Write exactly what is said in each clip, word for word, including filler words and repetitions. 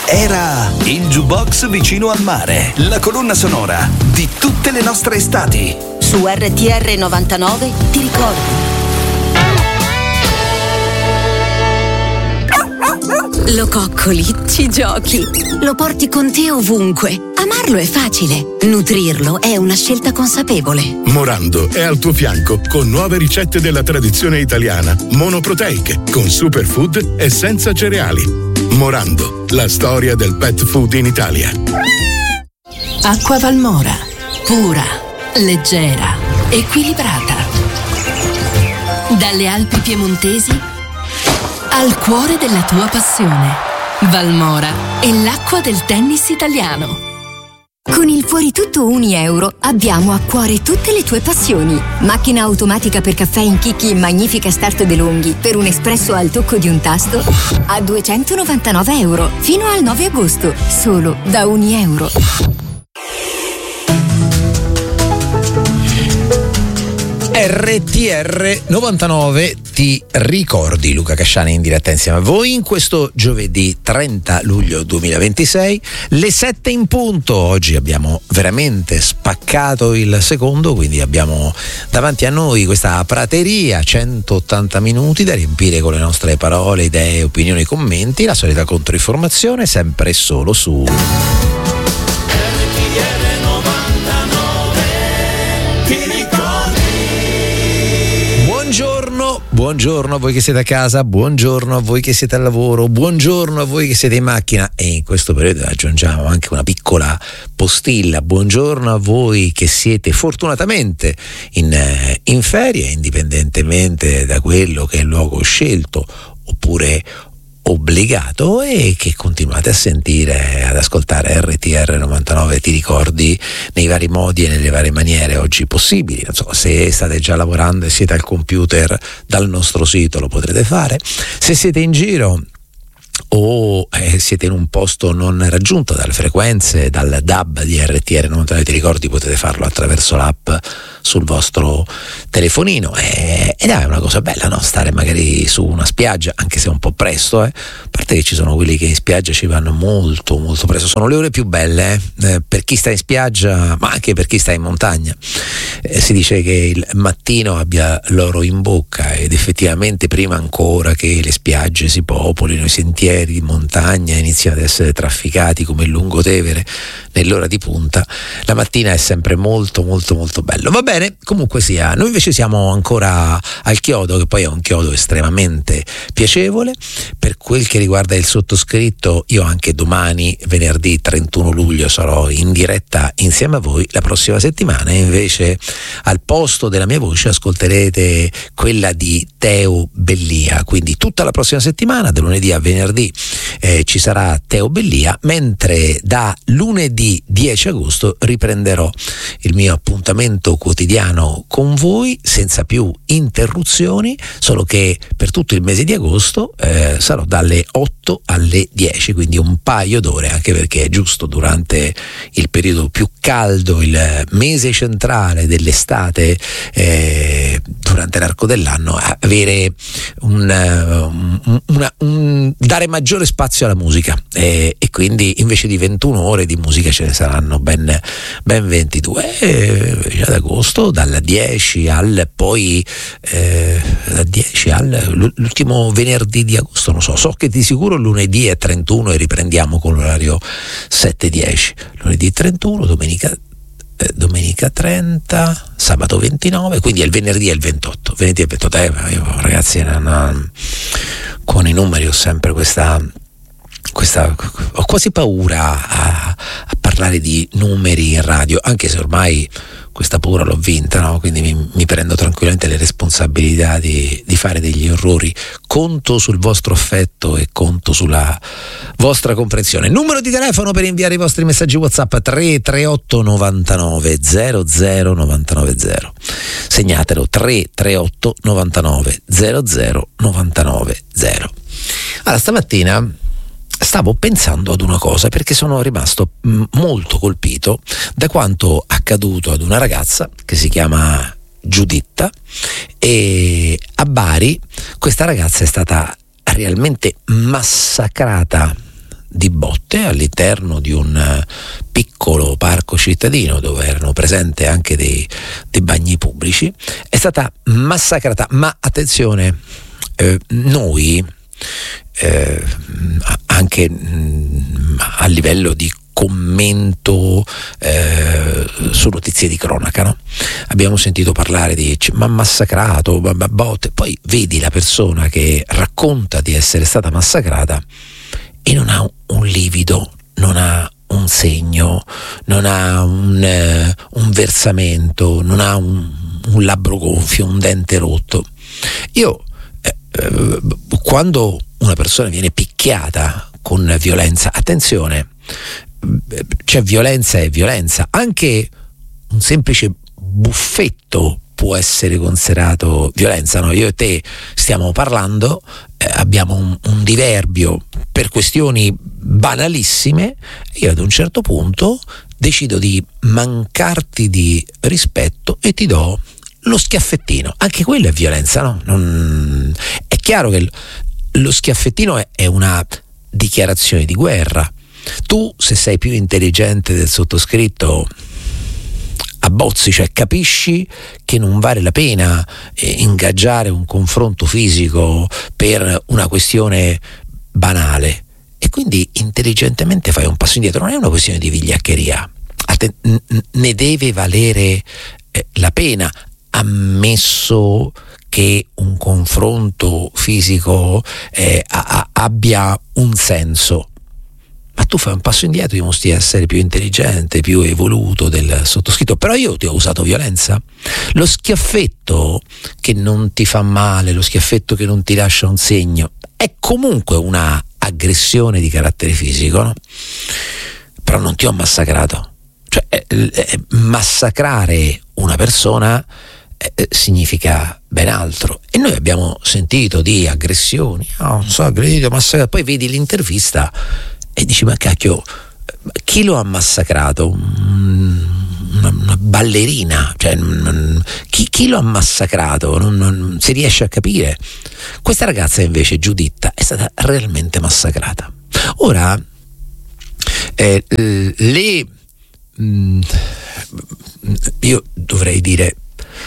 Era il jukebox vicino al mare, la colonna sonora di tutte le nostre estati. Su R T R novantanove ti ricordi. Lo coccoli, ci giochi, lo porti con te ovunque. Amarlo è facile, nutrirlo è una scelta consapevole. Morando è al tuo fianco con nuove ricette della tradizione italiana, monoproteiche, con superfood e senza cereali. Morando, la storia del pet food in Italia. Acqua Valmora, pura, leggera, equilibrata. Dalle Alpi piemontesi al cuore della tua passione. Valmora è l'acqua del tennis italiano. Con il Fuori Tutto Uni Euro abbiamo a cuore tutte le tue passioni. Macchina automatica per caffè in chicchi in magnifica start DeLonghi per un espresso al tocco di un tasto a duecentonovantanove euro fino al nove agosto, solo da Uni Euro. R T R novantanove ti ricordi, Luca Casciani in diretta insieme a voi in questo giovedì trenta luglio duemilaventisei, le sette in punto. Oggi abbiamo veramente spaccato il secondo, quindi abbiamo davanti a noi questa prateria, centottanta minuti da riempire con le nostre parole, idee, opinioni, commenti, la solita controinformazione sempre e solo su buongiorno a voi che siete a casa, buongiorno a voi che siete al lavoro, buongiorno a voi che siete in macchina e in questo periodo aggiungiamo anche una piccola postilla, buongiorno a voi che siete fortunatamente in, in ferie, indipendentemente da quello che è il luogo scelto oppure obbligato, e che continuate a sentire, ad ascoltare R T R novantanove ti ricordi nei vari modi e nelle varie maniere oggi possibili. Non so, se state già lavorando e siete al computer, dal nostro sito lo potrete fare. Se siete in giro o eh, siete in un posto non raggiunto dalle frequenze, dal D A B di R T R novantanove ti ricordi, potete farlo attraverso l'app sul vostro telefonino, eh, ed è una cosa bella, no? Stare magari su una spiaggia, anche se è un po' presto, eh. A parte che ci sono quelli che in spiaggia ci vanno molto molto presto, sono le ore più belle eh, eh, per chi sta in spiaggia, ma anche per chi sta in montagna. Eh, si dice che il mattino abbia l'oro in bocca, ed effettivamente prima ancora che le spiagge si popolino, i sentieri di montagna iniziano ad essere trafficati come il Lungotevere nell'ora di punta, la mattina è sempre molto molto molto bello. Va bene, comunque sia, noi invece siamo ancora al chiodo, che poi è un chiodo estremamente piacevole. Per quel che riguarda il sottoscritto, io anche domani, venerdì trentuno luglio, sarò in diretta insieme a voi la prossima settimana, e invece al posto della mia voce ascolterete quella di Teo Bellia, quindi tutta la prossima settimana, da lunedì a venerdì eh, ci sarà Teo Bellia, mentre da lunedì dieci agosto riprenderò il mio appuntamento quotidiano con voi senza più interruzioni, solo che per tutto il mese di agosto eh, sarò dalle otto alle dieci, quindi un paio d'ore, anche perché è giusto durante il periodo più caldo, il mese centrale dell'estate, eh, durante l'arco dell'anno, avere un, un, una, un dare maggiore spazio alla musica, eh, e quindi invece di ventuno ore di musica ce ne saranno ben, ben ventidue eh, ad agosto, dalla dieci al poi eh, da dieci al l'ultimo venerdì di agosto, non so, so che di sicuro lunedì è trentuno e riprendiamo con l'orario sette dieci, lunedì trentuno, domenica eh, domenica trenta, sabato ventinove, quindi è il venerdì e il ventotto, venerdì e ventotto, eh, io, ragazzi, non, con i numeri ho sempre questa questa ho quasi paura a, a parlare di numeri in radio, anche se ormai questa paura l'ho vinta, no? Quindi mi, mi prendo tranquillamente le responsabilità di, di fare degli errori. Conto sul vostro affetto e conto sulla vostra comprensione. Numero di telefono per inviare i vostri messaggi WhatsApp tre tre otto novantanove zero zero novantanove zero. Segnatelo, tre tre otto novantanove zero zero novantanove zero. Allora, stamattina stavo pensando ad una cosa, perché sono rimasto mh, molto colpito da quanto accaduto ad una ragazza che si chiama Giuditta, e a Bari questa ragazza è stata realmente massacrata di botte all'interno di un piccolo parco cittadino dove erano presenti anche dei, dei bagni pubblici. È stata massacrata, ma attenzione, eh, noi eh, anche mh, a livello di commento eh, su notizie di cronaca, no? Abbiamo sentito parlare di ma massacrato, ma, ma botte, poi vedi la persona che racconta di essere stata massacrata e non ha un livido, non ha un segno, non ha un, eh, un versamento, non ha un, un labbro gonfio, un dente rotto. Io eh, eh, quando una persona viene picchiata con violenza, attenzione, c'è violenza e violenza, anche un semplice buffetto può essere considerato violenza, no? Io e te stiamo parlando, eh, abbiamo un, un diverbio per questioni banalissime, io ad un certo punto decido di mancarti di rispetto e ti do lo schiaffettino, anche quello è violenza, no? Non... È chiaro che lo schiaffettino è, è una dichiarazione di guerra. Tu, se sei più intelligente del sottoscritto, abbozzi, cioè capisci che non vale la pena eh, ingaggiare un confronto fisico per una questione banale e quindi intelligentemente fai un passo indietro. Non è una questione di vigliaccheria, Atten- n- ne deve valere eh, la pena, ammesso che un confronto fisico eh, a- a- abbia un senso. Ma tu fai un passo indietro, dimostri essere più intelligente, più evoluto del sottoscritto. Però io ti ho usato violenza. Lo schiaffetto che non ti fa male, lo schiaffetto che non ti lascia un segno, è comunque una aggressione di carattere fisico, no? Però non ti ho massacrato. Cioè, eh, eh, massacrare una persona eh, significa ben altro. E noi abbiamo sentito di aggressioni, no, non so, aggredito, massacrato. Poi vedi l'intervista e dici, ma cacchio, chi lo ha massacrato? Una, una ballerina, cioè non, chi, chi lo ha massacrato? Non, non si riesce a capire. Questa ragazza invece, Giuditta, è stata realmente massacrata. Ora, eh, le mh, io dovrei dire,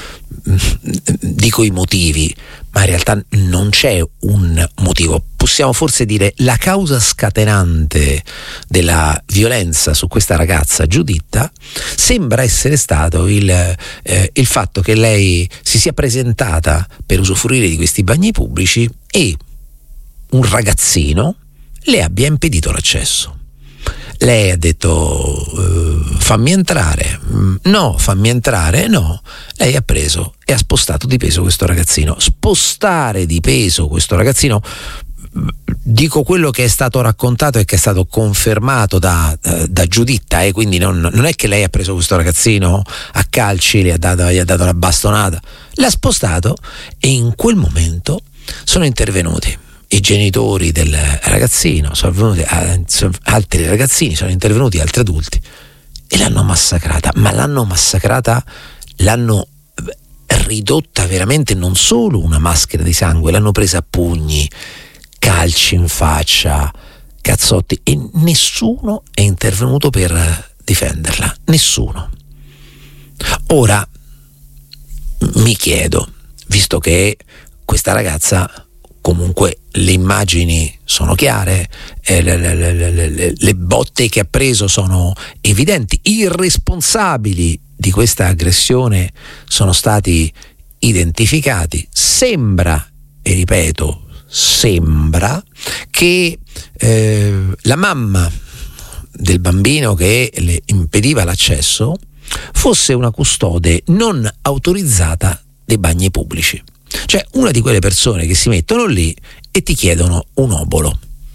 dico i motivi, ma in realtà non c'è un motivo. Possiamo forse dire la causa scatenante della violenza su questa ragazza Giuditta sembra essere stato il, eh, il fatto che lei si sia presentata per usufruire di questi bagni pubblici e un ragazzino le abbia impedito l'accesso. Lei ha detto uh, fammi entrare, no, fammi entrare, no. Lei ha preso e ha spostato di peso questo ragazzino. Spostare di peso questo ragazzino, dico quello che è stato raccontato e che è stato confermato da, uh, da Giuditta, eh, quindi non, non è che lei ha preso questo ragazzino a calci, gli ha dato, gli ha dato una bastonata, l'ha spostato e in quel momento sono intervenuti i genitori del ragazzino, sono venuti altri ragazzini, sono intervenuti altri adulti e l'hanno massacrata, ma l'hanno massacrata, l'hanno ridotta veramente non solo una maschera di sangue, l'hanno presa a pugni, calci in faccia, cazzotti, e nessuno è intervenuto per difenderla, nessuno. Ora mi chiedo, visto che questa ragazza, comunque le immagini sono chiare, eh, le, le, le, le, le botte che ha preso sono evidenti, i responsabili di questa aggressione sono stati identificati, sembra, e ripeto, sembra che eh, la mamma del bambino che le impediva l'accesso fosse una custode non autorizzata dei bagni pubblici. Cioè una di quelle persone che si mettono lì e ti chiedono un obolo.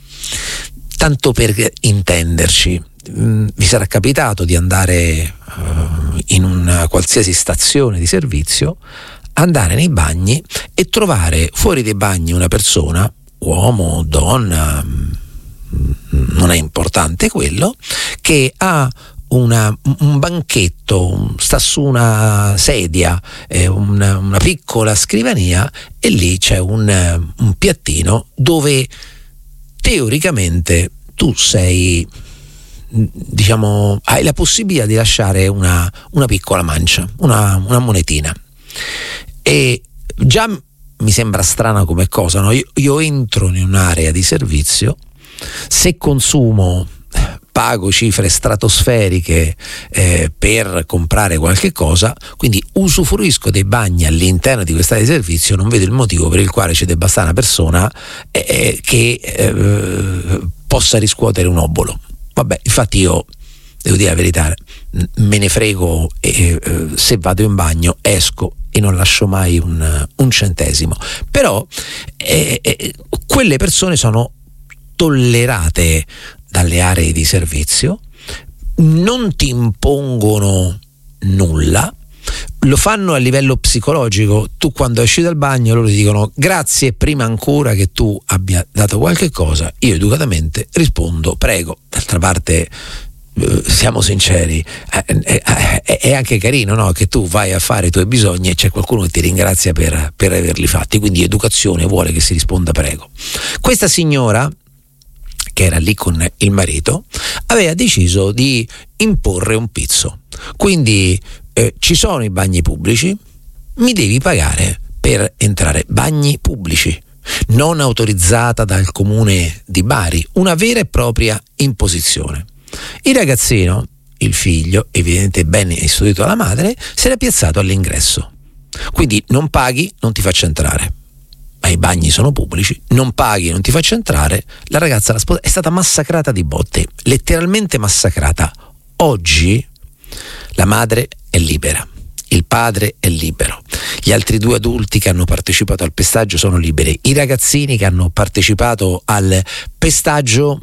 Tanto per intenderci, mh, vi sarà capitato di andare uh, in una qualsiasi stazione di servizio, andare nei bagni e trovare fuori dei bagni una persona, uomo, donna, mh, non è importante quello, che ha Una, un banchetto, sta su una sedia, eh, una, una piccola scrivania e lì c'è un, un piattino dove teoricamente tu sei, diciamo, hai la possibilità di lasciare una, una piccola mancia, una, una monetina, e già mi sembra strana come cosa, no? Io, io entro in un'area di servizio, se consumo pago cifre stratosferiche eh, per comprare qualche cosa, quindi usufruisco dei bagni all'interno di quest'area di servizio, non vedo il motivo per il quale ci debba stare una persona eh, che eh, possa riscuotere un obolo. Vabbè, infatti io devo dire la verità, me ne frego, e eh, se vado in bagno esco e non lascio mai un, un centesimo, però eh, eh, quelle persone sono tollerate dalle aree di servizio, non ti impongono nulla, lo fanno a livello psicologico. Tu quando esci dal bagno loro ti dicono grazie, prima ancora che tu abbia dato qualche cosa, io educatamente rispondo prego. D'altra parte eh, siamo sinceri, eh, eh, eh, è anche carino, no? Che tu vai a fare i tuoi bisogni e c'è qualcuno che ti ringrazia per, per averli fatti, quindi educazione vuole che si risponda prego. Questa signora, che era lì con il marito, aveva deciso di imporre un pizzo. Quindi eh, ci sono i bagni pubblici, mi devi pagare per entrare. Bagni pubblici, non autorizzata dal comune di Bari, una vera e propria imposizione. Il ragazzino, il figlio, evidentemente ben istruito dalla madre, si era piazzato all'ingresso. Quindi non paghi, non ti faccio entrare. Ma i bagni sono pubblici, non paghi, non ti faccio entrare. La ragazza, la sposa, è stata massacrata di botte, letteralmente massacrata. Oggi la madre è libera, il padre è libero, gli altri due adulti che hanno partecipato al pestaggio sono liberi, i ragazzini che hanno partecipato al pestaggio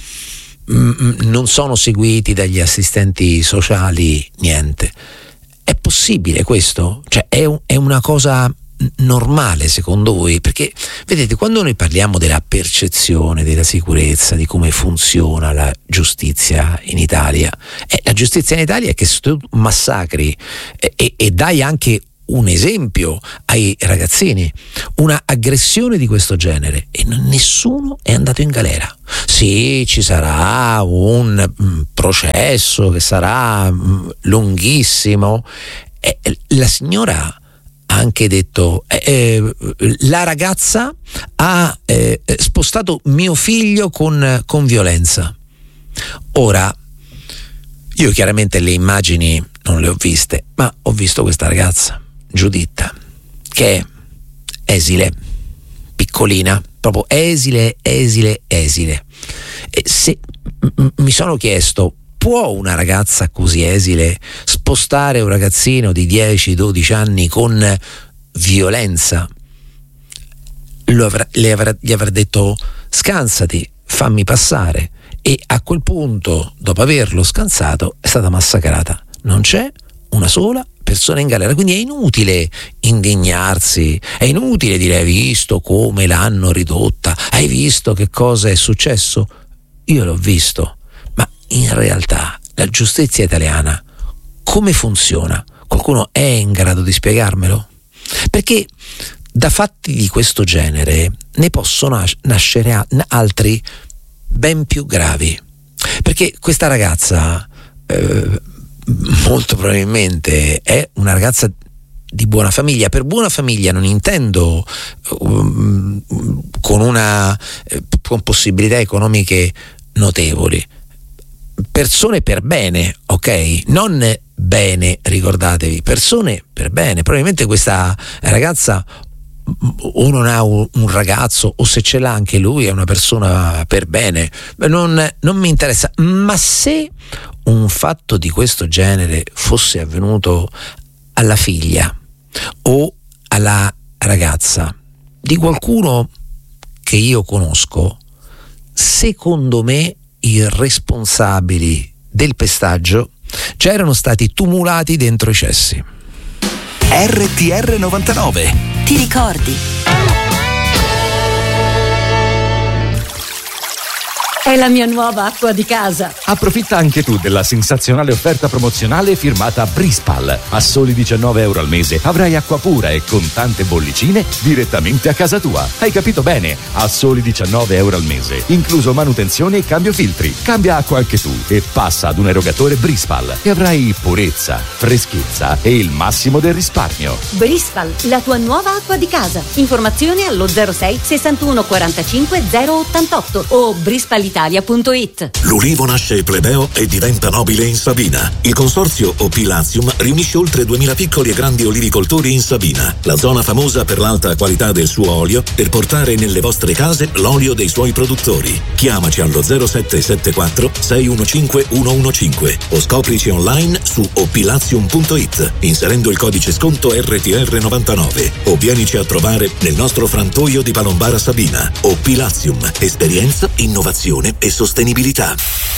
mh, non sono seguiti dagli assistenti sociali, niente. È possibile questo? Cioè è, un, è una cosa normale secondo voi? Perché vedete, quando noi parliamo della percezione della sicurezza, di come funziona la giustizia in Italia, eh, la giustizia in Italia è che se tu massacri eh, e, e dai anche un esempio ai ragazzini, una aggressione di questo genere, e non, nessuno è andato in galera. Sì, ci sarà un mm, processo che sarà mm, lunghissimo. Eh, la signora ha anche detto eh, eh, la ragazza ha eh, spostato mio figlio con, con violenza. Ora, io chiaramente le immagini non le ho viste, ma ho visto questa ragazza, Giuditta, che è esile, piccolina, proprio esile, esile, esile. E se m- mi sono chiesto, può una ragazza così esile spostare un ragazzino di dieci dodici anni con violenza? Lo avrà, le avrà, gli avrà detto scansati, fammi passare, e a quel punto, dopo averlo scansato, è stata massacrata. Non c'è una sola persona in galera, quindi è inutile indignarsi, è inutile dire hai visto come l'hanno ridotta, hai visto che cosa è successo. Io l'ho visto, ma in realtà la giustizia italiana come funziona? Qualcuno è in grado di spiegarmelo? Perché da fatti di questo genere ne possono nascere altri ben più gravi, perché questa ragazza eh, molto probabilmente è una ragazza di buona famiglia. Per buona famiglia non intendo um, con una eh, con possibilità economiche notevoli, persone per bene, ok? Non bene, ricordatevi, persone per bene. Probabilmente questa ragazza o non ha un ragazzo, o se ce l'ha anche lui è una persona per bene, non, non mi interessa. Ma se un fatto di questo genere fosse avvenuto alla figlia o alla ragazza di qualcuno che io conosco, secondo me i responsabili del pestaggio già erano stati tumulati dentro i cessi. R T R novantanove. Ti ricordi? È la mia nuova acqua di casa. Approfitta anche tu della sensazionale offerta promozionale firmata Brispal. A soli diciannove euro al mese avrai acqua pura e con tante bollicine direttamente a casa tua. Hai capito bene? A soli diciannove euro al mese, incluso manutenzione e cambio filtri. Cambia acqua anche tu e passa ad un erogatore Brispal e avrai purezza, freschezza e il massimo del risparmio. Brispal, la tua nuova acqua di casa. Informazioni allo zero sei sessantuno quarantacinque zero ottantotto o brispal italia punto it. L'ulivo nasce plebeo e diventa nobile in Sabina. Il consorzio O P Latium riunisce oltre duemila piccoli e grandi olivicoltori in Sabina, la zona famosa per l'alta qualità del suo olio, per portare nelle vostre case l'olio dei suoi produttori. Chiamaci allo zero sette sette quattro sei uno cinque uno uno cinque o scoprici online su o p latium punto it inserendo il codice sconto R T R novantanove o vienici a trovare nel nostro frantoio di Palombara Sabina. O P Latium, esperienza, innovazione e sostenibilità.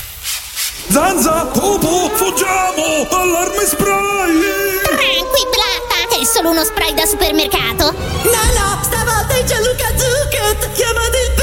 Zanza, Popo, fuggiamo! Allarme spray! Tranquillata, è solo uno spray da supermercato. No, no, stavolta è Gianluca Zucchet! Chiamate il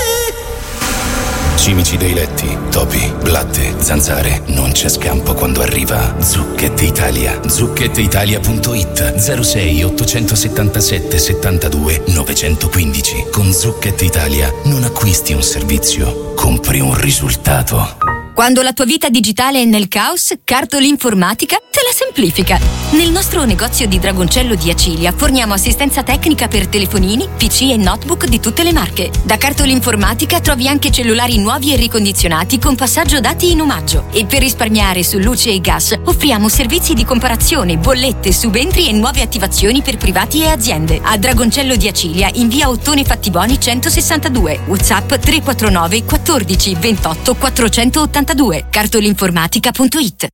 prete! Cimici dei letti, topi, blatte, zanzare, non c'è scampo quando arriva Zucchet Italia. zucchet italia punto it zero sei ottocentosettantasette settantadue novecentoquindici. Con Zucchet Italia non acquisti un servizio, compri un risultato. Quando la tua vita digitale è nel caos, Cartolinformatica te la semplifica. Nel nostro negozio di Dragoncello di Acilia forniamo assistenza tecnica per telefonini, P C e notebook di tutte le marche. Da Cartolinformatica trovi anche cellulari nuovi e ricondizionati con passaggio dati in omaggio. E per risparmiare su luce e gas offriamo servizi di comparazione, bollette, subentri e nuove attivazioni per privati e aziende. A Dragoncello di Acilia in via Ottone Fattiboni centosessantadue. WhatsApp tre quattro nove quattordici ventotto quattrocentottantadue. Cartolinformatica punto it.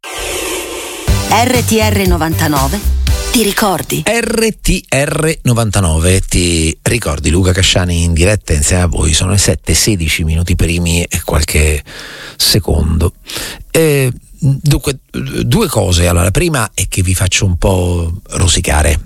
R T R novantanove ti ricordi? R T R novantanove ti ricordi? Luca Casciani in diretta insieme a voi. Sono le sette e sedici minuti primi e qualche secondo. E dunque, due cose. Allora, la prima è che vi faccio un po' rosicare.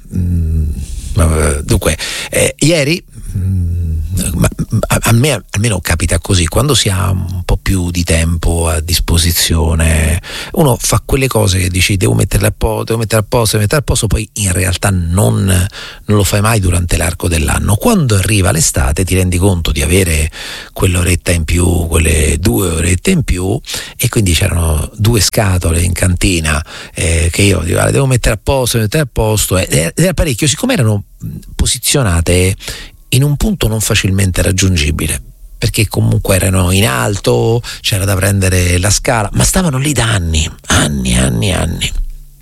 Dunque, eh, ieri ma a me almeno capita così, quando si ha un po' più di tempo a disposizione uno fa quelle cose che dici devo metterle a posto, devo mettere a posto, devo mettere a posto, poi in realtà non, non lo fai mai durante l'arco dell'anno. Quando arriva l'estate ti rendi conto di avere quell'oretta in più, quelle due orette in più, e quindi c'erano due scatole in cantina eh, che io dico, devo mettere a posto, devo mettere a posto, ed era parecchio, siccome erano posizionate in un punto non facilmente raggiungibile, perché comunque erano in alto, c'era da prendere la scala, ma stavano lì da anni, anni, anni, anni.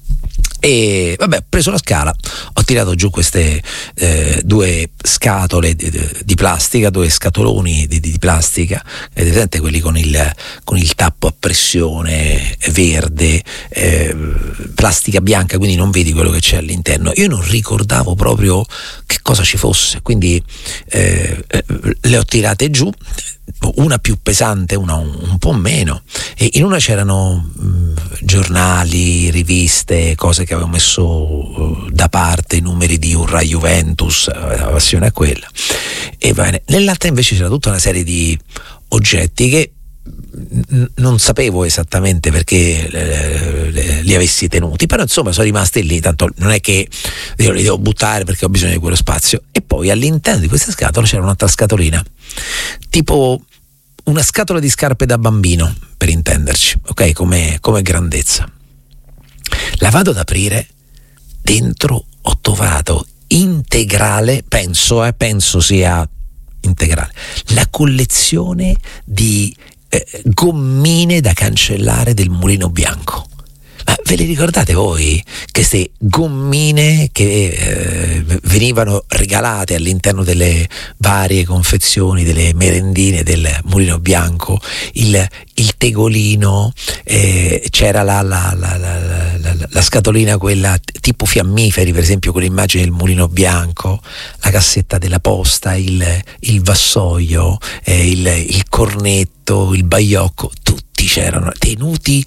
E vabbè, ho preso la scala, ho tirato giù queste eh, due scatole di, di plastica, due scatoloni di, di plastica, vedete quelli con il, con il tappo a pressione verde, eh, plastica bianca, quindi non vedi quello che c'è all'interno. Io non ricordavo proprio che cosa ci fosse, quindi eh, le ho tirate giù, una più pesante, una un, un po' meno, e in una c'erano mh, giornali, riviste, cose che avevo messo uh, da parte, i numeri di Urra Juventus, la passione a quella, e bene. Nell'altra invece c'era tutta una serie di oggetti che n- non sapevo esattamente perché le, le, li avessi tenuti, però insomma sono rimasti lì, tanto non è che io li devo buttare perché ho bisogno di quello spazio. E poi all'interno di questa scatola c'era un'altra scatolina, tipo una scatola di scarpe da bambino, per intenderci, ok, come, come grandezza. La vado ad aprire, dentro ho trovato integrale, penso, eh, penso sia integrale, la collezione di eh, gommine da cancellare del Mulino Bianco. Ma ve le ricordate voi queste gommine che eh, venivano regalate all'interno delle varie confezioni delle merendine del Mulino Bianco? Il, il tegolino, eh, c'era la, la, la, la, la, la scatolina quella tipo fiammiferi, per esempio con l'immagine del Mulino Bianco, la cassetta della posta, il, il vassoio, eh, il, il cornetto, il baiocco, tutti c'erano tenuti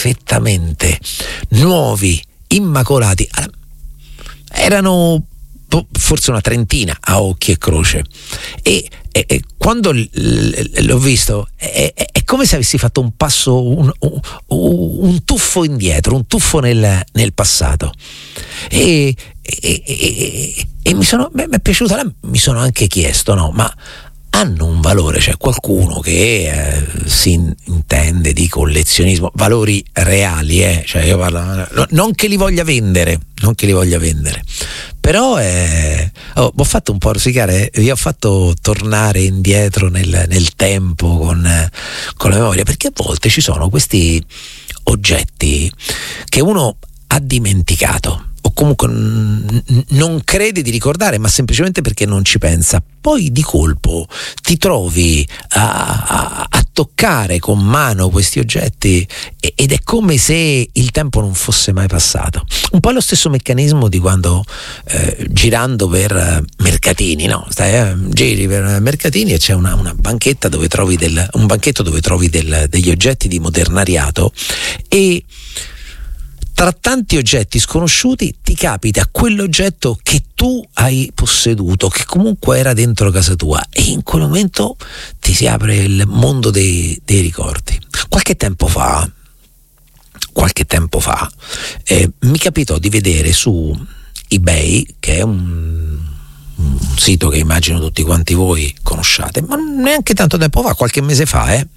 perfettamente, nuovi, immacolati. Erano forse una trentina a occhi e croce, e, e, e quando l, l, l'ho visto è, è, è come se avessi fatto un passo, un, un, un tuffo indietro, un tuffo nel, nel passato, e, e, e, e mi sono mi è piaciuta, mi sono anche chiesto, no, ma hanno un valore, c'è cioè qualcuno che eh, si intende di collezionismo, valori reali, eh? Cioè io parlo, no, non che li voglia vendere, non che li voglia vendere, però eh, oh, ho fatto un po' rosicare, vi ho fatto tornare indietro nel, nel tempo con, eh, con la memoria, perché a volte ci sono questi oggetti che uno ha dimenticato o comunque n- non crede di ricordare, ma semplicemente perché non ci pensa. Poi di colpo ti trovi a, a, a toccare con mano questi oggetti e, ed è come se il tempo non fosse mai passato. Un po' lo stesso meccanismo di quando eh, girando per mercatini, no? Stai, eh, giri per mercatini e c'è una, una banchetta dove trovi del, un banchetto dove trovi del, degli oggetti di modernariato, e tra tanti oggetti sconosciuti ti capita quell'oggetto che tu hai posseduto, che comunque era dentro casa tua, e in quel momento ti si apre il mondo dei, dei ricordi. Qualche tempo fa, qualche tempo fa, eh, mi capitò di vedere su eBay, che è un, un sito che immagino tutti quanti voi conosciate, ma neanche tanto tempo fa, qualche mese fa, eh,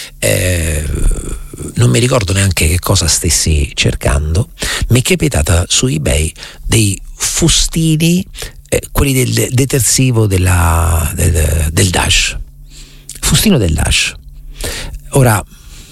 eh non mi ricordo neanche che cosa stessi cercando, mi è capitata su eBay dei fustini, eh, quelli del detersivo della, del, del Dash, fustino del Dash. Ora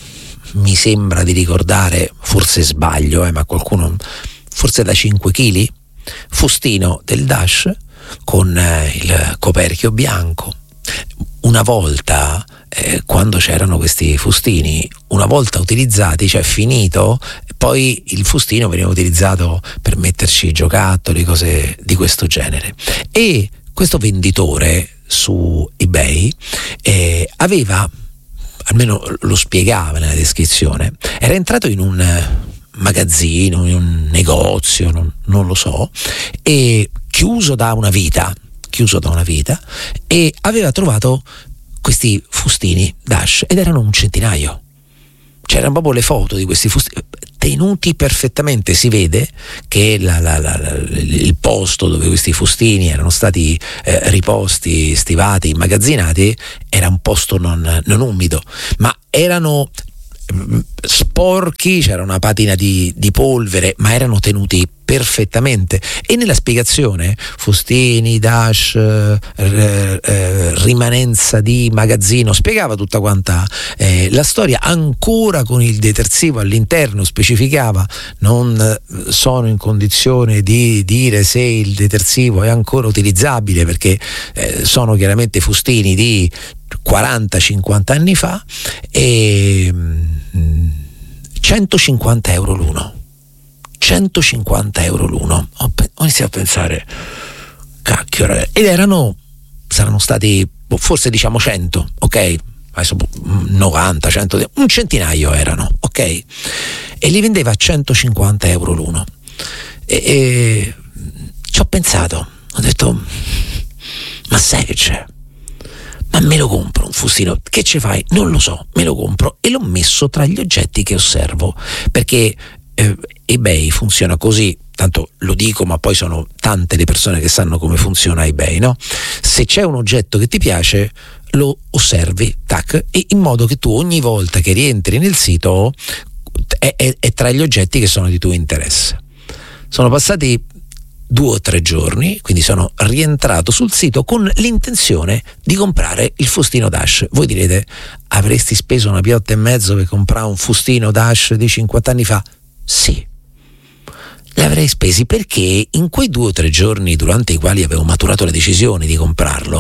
mi sembra di ricordare, forse sbaglio, eh, ma qualcuno, forse da cinque chili, fustino del Dash con eh, il coperchio bianco. Una volta, eh, quando c'erano questi fustini, una volta utilizzati, cioè finito, poi il fustino veniva utilizzato per metterci giocattoli, cose di questo genere. E questo venditore su eBay eh, aveva, almeno lo spiegava nella descrizione, era entrato in un magazzino, in un negozio, non, non lo so, e chiuso da una vita, chiuso da una vita, e aveva trovato questi fustini Dash, ed erano un centinaio. C'erano proprio le foto di questi fustini tenuti perfettamente. Si vede che la, la, la, la, il posto dove questi fustini erano stati eh, riposti, stivati, immagazzinati era un posto non, non umido, ma erano sporchi, c'era una patina di, di polvere, ma erano tenuti perfettamente. E nella spiegazione fustini, Dash, eh, eh, rimanenza di magazzino, spiegava tutta quanta eh, la storia, ancora con il detersivo all'interno, specificava: non sono in condizione di dire se il detersivo è ancora utilizzabile, perché eh, sono chiaramente fustini di quaranta cinquanta anni fa, e mh, centocinquanta euro l'uno. centocinquanta euro l'uno. Ho, ho iniziato a pensare, cacchio, ragazzi. Ed erano, saranno stati forse diciamo cento, ok? Adesso novanta, cento, un centinaio erano, ok? E li vendeva a centocinquanta euro l'uno. E, e ci ho pensato, ho detto, ma sai che c'è? Ma me lo compro un fustino, che ci fai? Non lo so, me lo compro e l'ho messo tra gli oggetti che osservo, perché eh, eBay funziona così, tanto lo dico, ma poi sono tante le persone che sanno come funziona eBay, no? Se c'è un oggetto che ti piace, lo osservi, tac, e in modo che tu ogni volta che rientri nel sito è, è, è tra gli oggetti che sono di tuo interesse. Sono passati due o tre giorni, quindi sono rientrato sul sito con l'intenzione di comprare il fustino Dash. Voi direte, avresti speso una piotta e mezzo per comprare un fustino Dash di cinquanta anni fa? Sì, l'avrei spesi, perché in quei due o tre giorni durante i quali avevo maturato la decisione di comprarlo,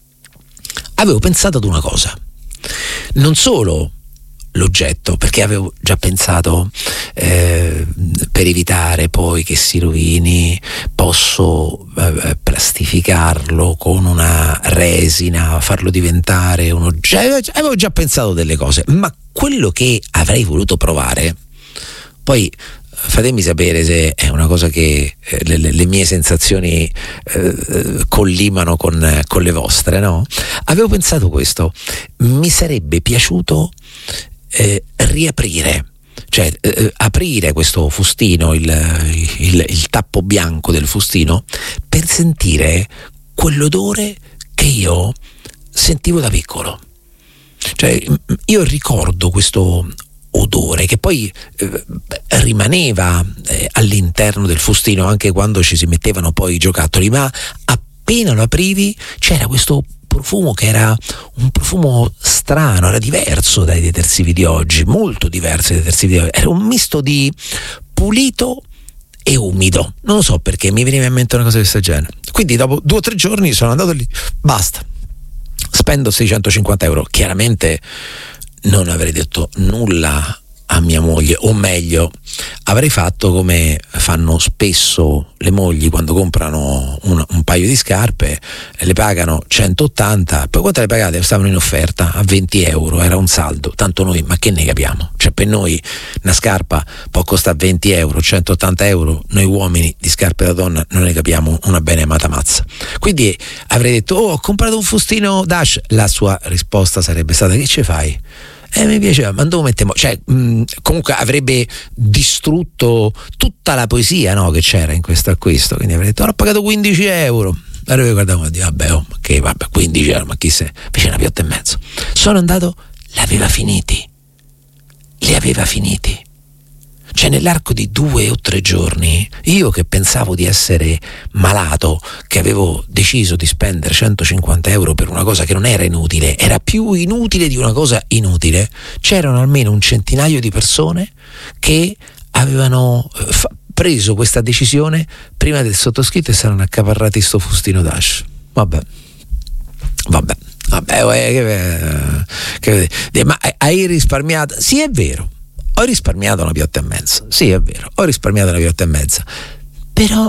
avevo pensato ad una cosa: non solo l'oggetto, perché avevo già pensato eh, per evitare poi che si rovini posso eh, plastificarlo con una resina, farlo diventare un oggetto, avevo già pensato delle cose, ma quello che avrei voluto provare, poi fatemi sapere se è una cosa che eh, le, le mie sensazioni eh, collimano con, con le vostre, no? Avevo pensato questo: mi sarebbe piaciuto eh, riaprire, cioè eh, aprire questo fustino, il, il, il tappo bianco del fustino, per sentire quell'odore che io sentivo da piccolo. Cioè, io ricordo questo odore che poi eh, rimaneva eh, all'interno del fustino anche quando ci si mettevano poi i giocattoli, ma appena lo aprivi c'era questo profumo che era un profumo strano, era diverso dai detersivi di oggi, molto diverso dai detersivi di oggi, era un misto di pulito e umido, non lo so perché mi veniva in mente una cosa di questo genere. Quindi dopo due o tre giorni sono andato lì, basta, spendo seicentocinquanta euro. Chiaramente non avrei detto nulla a mia moglie, o meglio avrei fatto come fanno spesso le mogli quando comprano un, un paio di scarpe, le pagano centottanta, poi quanto le pagate? Stavano in offerta a venti euro, era un saldo, tanto noi ma che ne capiamo, cioè per noi una scarpa può costare venti euro, centottanta euro, noi uomini di scarpe da donna non ne capiamo una bene amata mazza. Quindi avrei detto: oh, ho comprato un fustino Dash. La sua risposta sarebbe stata: che ce fai? Eh, mi piaceva, ma dove mettiamo? Cioè, mh, comunque avrebbe distrutto tutta la poesia, no, che c'era in questo acquisto. Quindi avrei detto: ho pagato quindici euro. Allora guardavo e dico: vabbè, oh, che vabbè, quindici euro, ma chi se? Invece una piotta e mezzo. Sono andato, l'aveva finiti. Li aveva finiti. Cioè, nell'arco di due o tre giorni, io che pensavo di essere malato, che avevo deciso di spendere centocinquanta euro per una cosa che non era inutile, era più inutile di una cosa inutile, c'erano almeno un centinaio di persone che avevano fa- preso questa decisione prima del sottoscritto e si erano accaparrati sto fustino Dash. Vabbè, vabbè, vabbè, eh, che, che, ma hai risparmiato? Sì, è vero. Ho risparmiato una piotta e mezza, sì è vero, ho risparmiato una piotta e mezza, però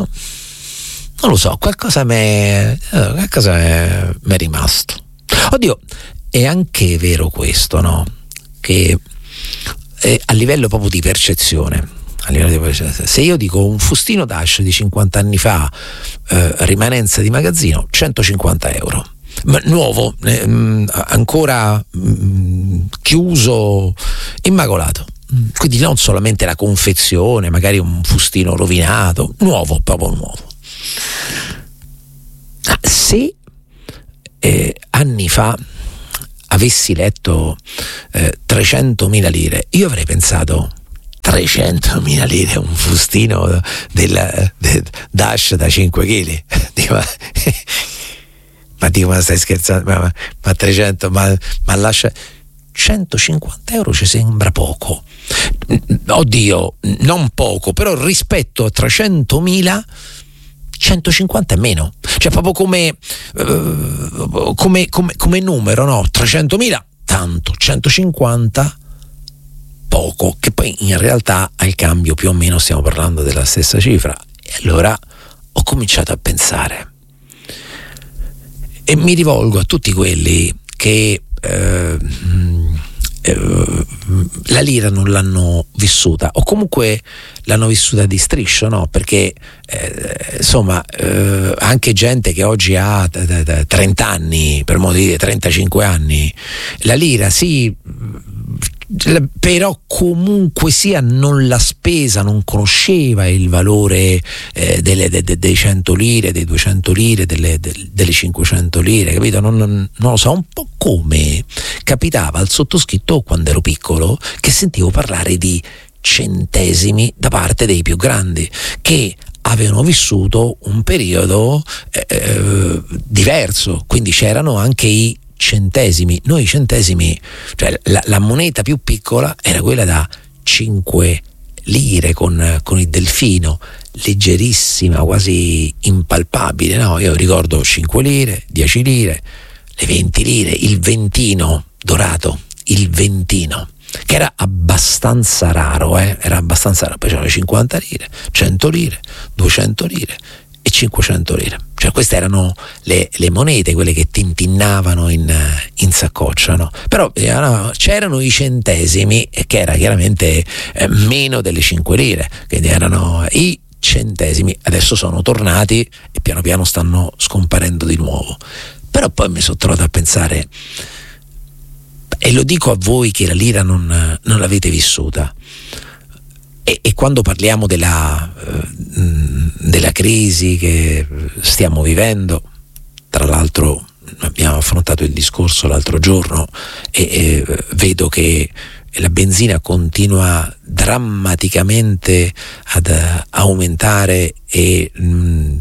non lo so, qualcosa mi è, qualcosa è rimasto. Oddio, è anche vero questo, no? Che eh, a livello proprio di percezione, a livello di percezione, se io dico un fustino Dash di cinquanta anni fa, eh, rimanenza di magazzino, centocinquanta euro. Ma nuovo, eh, mh, ancora mh, chiuso, immacolato. Quindi non solamente la confezione, magari un fustino rovinato, nuovo, proprio nuovo. Se eh, anni fa avessi letto eh, trecentomila lire, io avrei pensato: trecentomila lire un fustino del, del Dash da cinque chili? Dico, ma dico, ma stai scherzando? Ma, ma, ma trecento, ma, ma lascia. centocinquanta euro ci sembra poco, oddio, non poco, però rispetto a trecentomila centocinquanta è meno, cioè proprio come uh, come, come, come numero, no? trecentomila tanto, centocinquanta poco, che poi in realtà al cambio più o meno stiamo parlando della stessa cifra. E allora ho cominciato a pensare e mi rivolgo a tutti quelli che eh, eh, la lira non l'hanno vissuta, o comunque l'hanno vissuta di striscio, no? Perché eh, insomma eh, anche gente che oggi ha trenta anni, per modo di dire trentacinque anni, la lira sì, però comunque sia non l'ha spesa, non conosceva il valore eh, delle, de, de, dei cento lire, dei duecento lire, delle, de, delle cinquecento lire, capito? Non, non, non lo so, un po' come capitava al sottoscritto quando ero piccolo, che sentivo parlare di centesimi da parte dei più grandi, che avevano vissuto un periodo eh, diverso, quindi c'erano anche i centesimi. Noi i centesimi, cioè la, la moneta più piccola era quella da cinque lire con, con il delfino, leggerissima, quasi impalpabile, no? Io ricordo cinque lire, dieci lire, le venti lire, il ventino dorato, il ventino, che era abbastanza raro, eh? era abbastanza raro. Poi c'erano le cinquanta lire, cento lire, duecento lire e cinquecento lire. Cioè queste erano le, le monete, quelle che tintinnavano in, in saccoccia, no? Però eh, no, c'erano i centesimi, che era chiaramente eh, meno delle cinque lire, quindi erano i centesimi. Adesso sono tornati e piano piano stanno scomparendo di nuovo. Però poi mi sono trovato a pensare, e lo dico a voi che la lira non, non l'avete vissuta, e, e quando parliamo della, della crisi che stiamo vivendo, tra l'altro abbiamo affrontato il discorso l'altro giorno e, e vedo che la benzina continua drammaticamente ad aumentare e mh,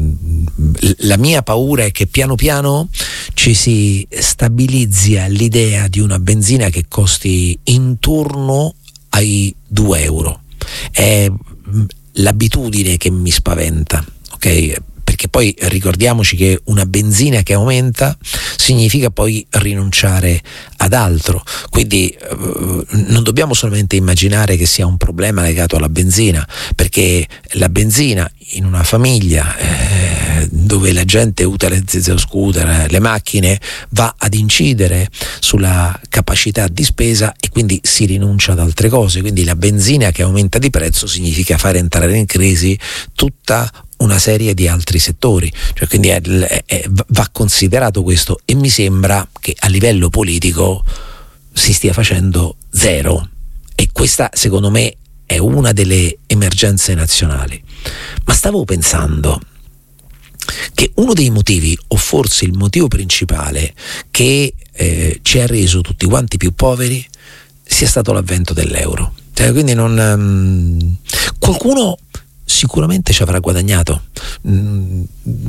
la mia paura è che piano piano ci si stabilizzi all'idea di una benzina che costi intorno ai due euro. È l'abitudine che mi spaventa, ok? Perché poi ricordiamoci che una benzina che aumenta significa poi rinunciare ad altro, quindi eh, non dobbiamo solamente immaginare che sia un problema legato alla benzina, perché la benzina in una famiglia eh, dove la gente utilizza lo scooter, le macchine, va ad incidere sulla capacità di spesa e quindi si rinuncia ad altre cose. Quindi la benzina che aumenta di prezzo significa fare entrare in crisi tutta una serie di altri settori, cioè quindi è, è, va considerato questo, e mi sembra che a livello politico si stia facendo zero, e questa secondo me è una delle emergenze nazionali. Ma stavo pensando che uno dei motivi, o forse il motivo principale, che eh, ci ha reso tutti quanti più poveri sia stato l'avvento dell'euro. Cioè, quindi non um, qualcuno sicuramente ci avrà guadagnato, mm,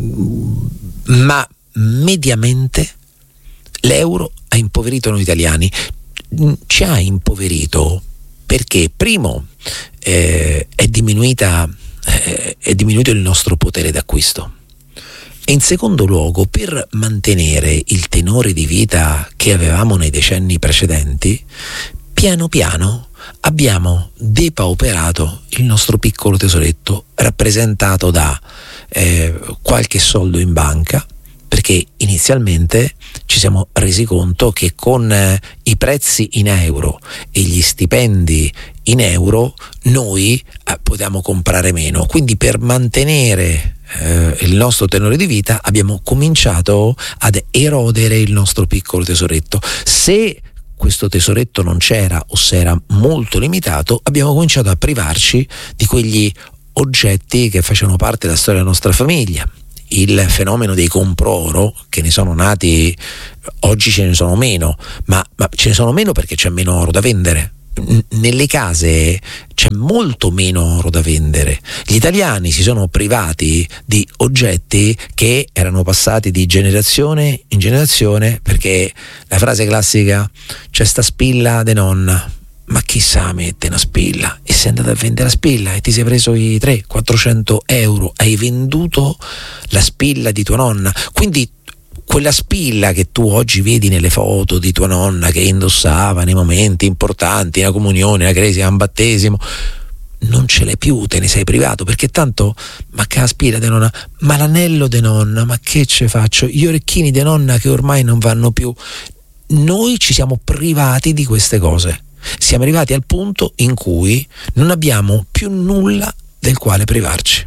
ma mediamente l'euro ha impoverito noi italiani. Ci ha impoverito perché primo eh, è diminuita eh, è diminuito il nostro potere d'acquisto, e in secondo luogo, per mantenere il tenore di vita che avevamo nei decenni precedenti, piano piano abbiamo depauperato il nostro piccolo tesoretto, rappresentato da eh, qualche soldo in banca, perché inizialmente ci siamo resi conto che con eh, i prezzi in euro e gli stipendi in euro noi eh, potevamo comprare meno, quindi per mantenere eh, il nostro tenore di vita abbiamo cominciato ad erodere il nostro piccolo tesoretto. Se questo tesoretto non c'era o se era molto limitato, abbiamo cominciato a privarci di quegli oggetti che facevano parte della storia della nostra famiglia. Il fenomeno dei compro-oro, che ne sono nati, oggi ce ne sono meno, ma, ma ce ne sono meno perché c'è meno oro da vendere. Nelle case c'è molto meno oro da vendere. Gli italiani si sono privati di oggetti che erano passati di generazione in generazione, perché la frase classica, c'è sta spilla de nonna, ma chissà mette una spilla, e sei andato a vendere la spilla e ti sei preso i trecento quattrocento euro, hai venduto la spilla di tua nonna. Quindi quella spilla che tu oggi vedi nelle foto di tua nonna che indossava nei momenti importanti, la comunione, la cresima, un battesimo, non ce l'hai più, te ne sei privato, perché tanto, ma che la spilla di nonna, ma l'anello di nonna, ma che ce faccio, gli orecchini di nonna che ormai non vanno più. Noi ci siamo privati di queste cose, siamo arrivati al punto in cui non abbiamo più nulla del quale privarci.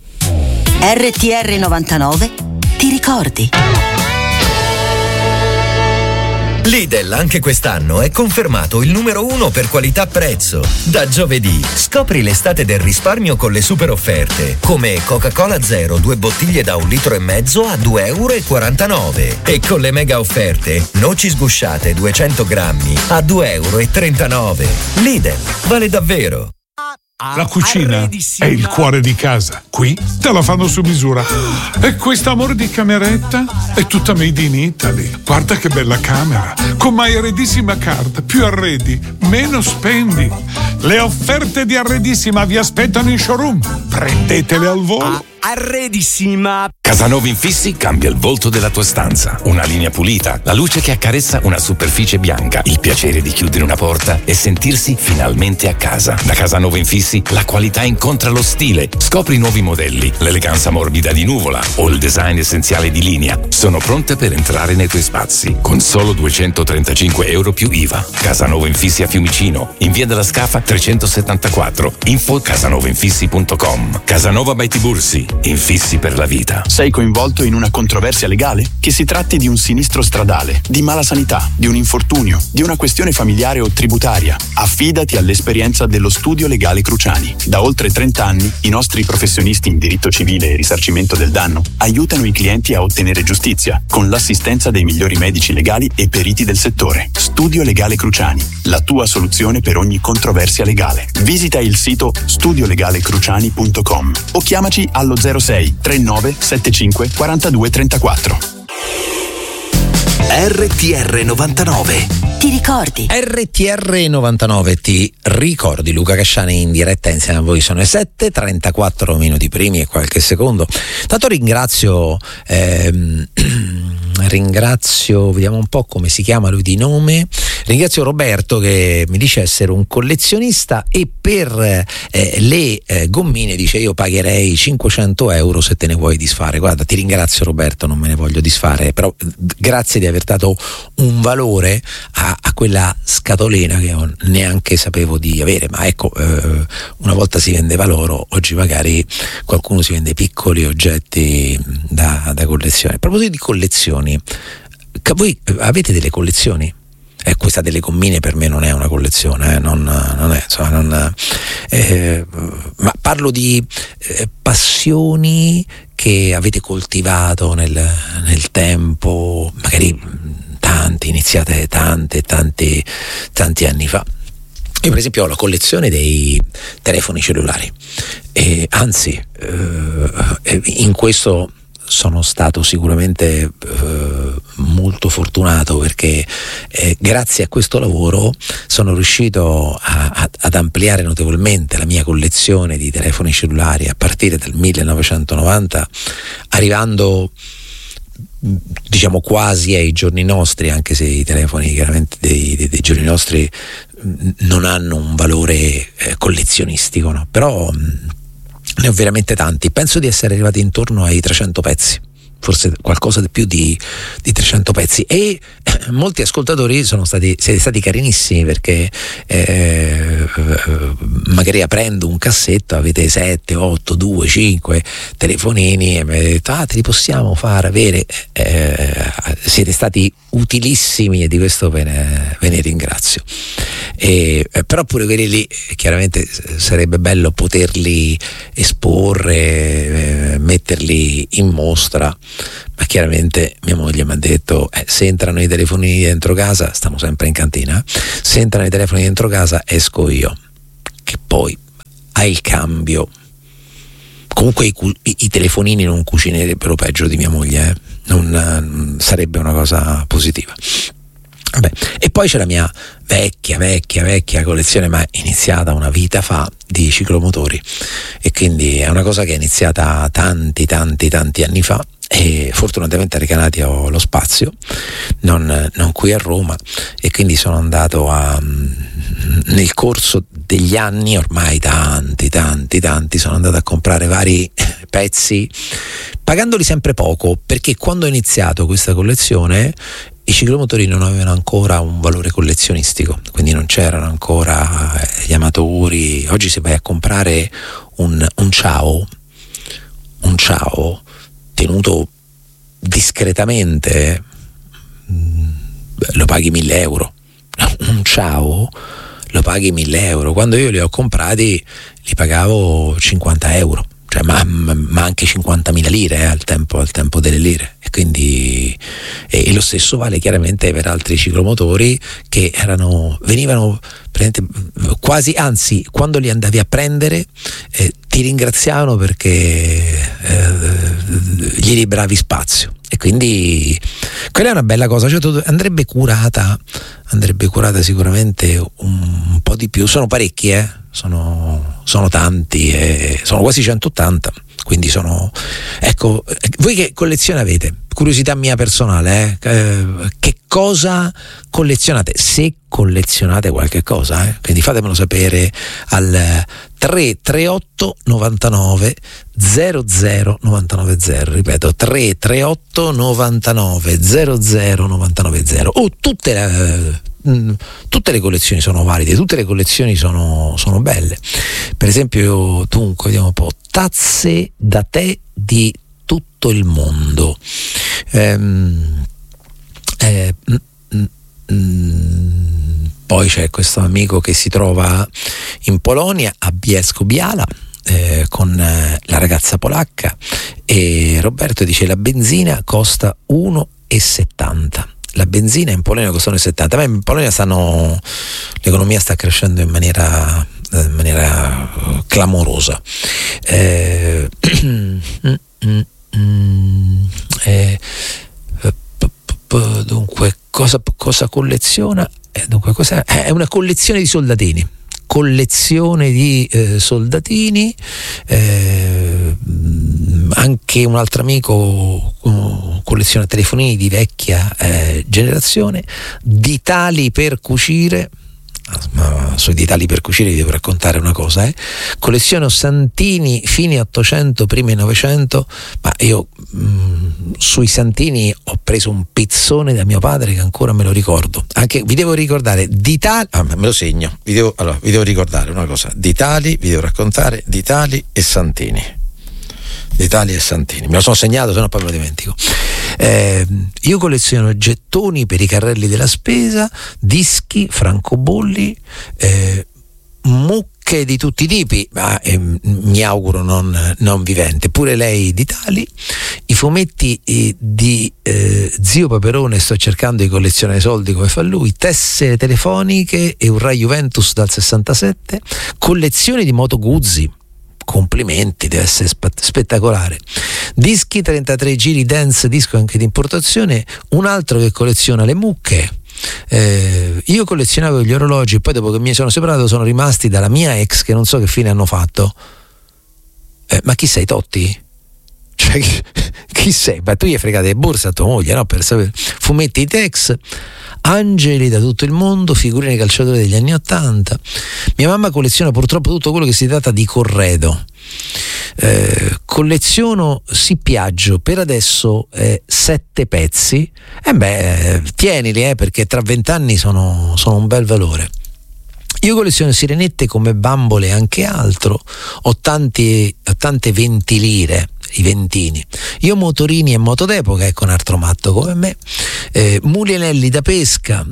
R T R novantanove ti ricordi? Lidl anche quest'anno è confermato il numero uno per qualità-prezzo. Da giovedì scopri l'estate del risparmio con le super offerte, come Coca-Cola Zero, due bottiglie da un litro e mezzo a due e quarantanove euro, e con le mega offerte noci sgusciate duecento grammi a due e trentanove euro. Lidl, vale davvero. La cucina è il cuore di casa. Qui te la fanno su misura. E questo amore di cameretta è tutta made in Italy. Guarda che bella camera. Con My Arredissima Card, più arredi, meno spendi. Le offerte di Arredissima vi aspettano in showroom. Prendetele al volo. arredissima. Casanova Infissi cambia il volto della tua stanza. Una linea pulita, la luce che accarezza una superficie bianca, il piacere di chiudere una porta e sentirsi finalmente a casa. Da Casanova Infissi la qualità incontra lo stile. Scopri nuovi modelli, l'eleganza morbida di Nuvola o il design essenziale di Linea. Sono pronte per entrare nei tuoi spazi con solo duecentotrentacinque euro più I V A. Casanova Infissi a Fiumicino, in via della Scafa trecentosettantaquattro. Info casanova infissi punto com. Casanova by Tibursi, infissi per la vita. Sei coinvolto in una controversia legale? Che si tratti di un sinistro stradale, di mala sanità, di un infortunio, di una questione familiare o tributaria, affidati all'esperienza dello Studio Legale Cruciani. Da oltre trenta anni i nostri professionisti in diritto civile e risarcimento del danno aiutano i clienti a ottenere giustizia con l'assistenza dei migliori medici legali e periti del settore. Studio Legale Cruciani, la tua soluzione per ogni controversia legale. Visita il sito studio legale cruciani punto com o chiamaci allo zero sei trentanove settantacinque quarantadue trentaquattro. R T R novantanove. Ti ricordi? R T R novantanove, ti ricordi? Luca Casciani in diretta insieme a voi. Sono le sette, trentaquattro minuti primi e qualche secondo. Tanto ringrazio ehm, ringrazio, vediamo un po' come si chiama lui di nome, ringrazio Roberto che mi dice essere un collezionista e per eh, le eh, gommine dice io pagherei cinquecento euro se te ne vuoi disfare. Guarda, ti ringrazio Roberto, non me ne voglio disfare, però grazie di aver dato un valore a, a quella scatolina che io neanche sapevo di avere, ma ecco, eh, una volta si vendeva l'oro, oggi magari qualcuno si vende piccoli oggetti da, da collezione. A proposito di collezioni, voi avete delle collezioni? Eh, questa delle gommine per me non è una collezione, eh, non, non è, insomma, non, eh, ma parlo di eh, passioni che avete coltivato nel, nel tempo, magari tante, iniziate tante, tanti, tanti anni fa. Io per esempio ho la collezione dei telefoni cellulari e anzi eh, in questo sono stato sicuramente eh, molto fortunato perché eh, grazie a questo lavoro sono riuscito a, a, ad ampliare notevolmente la mia collezione di telefoni cellulari a partire dal millenovecentonovanta, arrivando diciamo quasi ai giorni nostri, anche se i telefoni chiaramente dei, dei, dei giorni nostri non hanno un valore eh, collezionistico, no? Però mh, ne ho veramente tanti, penso di essere arrivati intorno ai trecento pezzi, forse qualcosa di più di, di trecento pezzi, e eh, molti ascoltatori sono stati, siete stati carinissimi perché eh, magari aprendo un cassetto avete sette, otto, due, cinque telefonini e mi avete detto ah te li possiamo far avere, eh, siete stati utilissimi e di questo ve ne, ve ne ringrazio. E, eh, però pure quelli lì chiaramente sarebbe bello poterli esporre, eh, metterli in mostra, ma chiaramente mia moglie mi ha detto eh, se entrano i telefoni dentro casa, stiamo sempre in cantina, se entrano i telefoni dentro casa esco io, che poi ha il cambio. Comunque i, i, i telefonini non cucinerebbero peggio di mia moglie, eh? non, non sarebbe una cosa positiva. Vabbè. E poi c'è la mia vecchia, vecchia, vecchia collezione, ma iniziata una vita fa, di ciclomotori, e quindi è una cosa che è iniziata tanti, tanti, tanti anni fa e fortunatamente Recanati ho lo spazio, non, non qui a Roma, e quindi sono andato a, nel corso degli anni, ormai tanti, tanti, tanti, sono andato a comprare vari pezzi, pagandoli sempre poco, perché quando ho iniziato questa collezione i ciclomotori non avevano ancora un valore collezionistico, quindi non c'erano ancora gli amatori. Oggi se vai a comprare un, un Ciao, un Ciao tenuto discretamente, lo paghi mille euro. Un Ciao lo paghi mille euro. Quando io li ho comprati li pagavo cinquanta euro. Cioè, ma, ma anche cinquantamila lire eh, al, tempo, al tempo delle lire, e quindi e, e lo stesso vale chiaramente per altri ciclomotori che erano venivano quasi, anzi quando li andavi a prendere eh, ti ringraziavano perché eh, gli libravi spazio, e quindi quella è una bella cosa, cioè, andrebbe curata andrebbe curata sicuramente un, un po' di più. Sono parecchi, eh sono, sono tanti, eh, sono quasi centottanta quindi sono, ecco, voi che collezione avete? Curiosità mia personale, eh? Eh, che cosa collezionate? Se collezionate qualche cosa, eh? Quindi fatemelo sapere al tre tre otto novantanove zero zero novantanove zero, ripeto tre tre otto novantanove zero zero novantanove zero, o tutte le tutte le collezioni sono valide, tutte le collezioni sono, sono belle. Per esempio, dunque, vediamo un po', tazze da tè di tutto il mondo. Ehm, eh, mm, mm, poi c'è questo amico che si trova in Polonia, a Bielsko-Biała, eh, con eh, la ragazza polacca, e Roberto dice la benzina costa uno e settanta. La benzina in Polonia costa uno e settanta. Ma in Polonia stanno, l'economia sta crescendo in maniera, in maniera clamorosa. Eh, eh, dunque, cosa, cosa colleziona? Eh, dunque, cosa, è una collezione di soldatini. Collezione di eh, soldatini, eh, anche un altro amico uh, colleziona telefonini di vecchia eh, generazione, ditali per cucire. Ma sui ditali per cucire vi devo raccontare una cosa, eh. Colleziono santini fine ottocento, primi novecento, ma io mh, sui santini ho preso un pizzone da mio padre che ancora me lo ricordo. Anche vi devo ricordare ditali, ah, me lo segno, vi devo, allora, vi devo ricordare una cosa, ditali, vi devo raccontare ditali e santini. D'Italia e Santini, me lo sono segnato, se no poi me lo dimentico. Eh, io colleziono gettoni per i carrelli della spesa, dischi, francobolli, eh, mucche di tutti i tipi, ma eh, mi auguro non, non vivente, pure lei di tali, i fumetti eh, di eh, Zio Paperone, sto cercando di collezionare soldi come fa lui, tessere telefoniche e un Rai Juventus dal sessantasette, collezioni di Moto Guzzi. Complimenti, deve essere spettacolare. Dischi, trentatré giri dance, disco anche di importazione. Un altro che colleziona le mucche. Eh, io collezionavo gli orologi e poi dopo che mi sono separato sono rimasti dalla mia ex che non so che fine hanno fatto. Eh, ma chi sei, Totti? Cioè, chi, chi sei? Ma tu gli hai fregato le borse a tua moglie, no? Per sapere. Fumetti di Tex, angeli da tutto il mondo, figurine calciatori degli anni ottanta. Mia mamma colleziona purtroppo tutto quello che si tratta di corredo. Eh, colleziono sì Piaggio, per adesso eh, sette pezzi. E eh beh, tienili, eh, perché tra vent'anni sono, sono un bel valore. Io colleziono sirenette come bambole e anche altro, ho, tanti, ho tante venti lire, i ventini. Io motorini e moto d'epoca, ecco un altro matto come me, eh, mulinelli da pesca.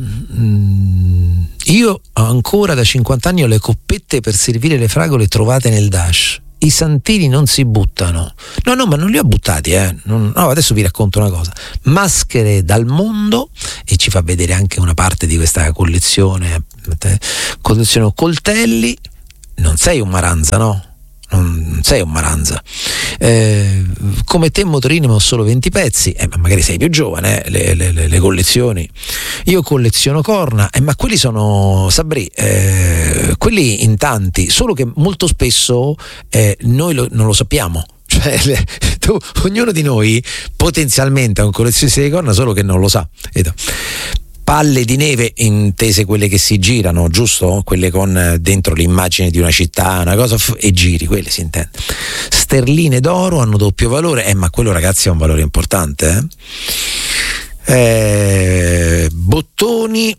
Mm, io ancora da cinquanta anni ho le coppette per servire le fragole trovate nel Dash. I santini non si buttano. No, no, ma non li ho buttati, eh. Non, no, adesso vi racconto una cosa. Maschere dal mondo, e ci fa vedere anche una parte di questa collezione. Colleziono coltelli. Non sei un Maranza, no? Non sei un Maranza. Eh, come te motorini ma ho solo venti pezzi, eh, ma magari sei più giovane, eh, le, le, le collezioni. Io colleziono corna, eh, ma quelli sono Sabri, eh, quelli in tanti, solo che molto spesso eh, noi lo, non lo sappiamo. Cioè, le, tu, ognuno di noi potenzialmente ha un collezionista di corna, solo che non lo sa. Vedo. Palle di neve, intese quelle che si girano, giusto? Quelle con dentro l'immagine di una città, una cosa, e giri, quelle si intende. Sterline d'oro hanno doppio valore, eh, ma quello ragazzi ha un valore importante. Eh? Eh, bottoni.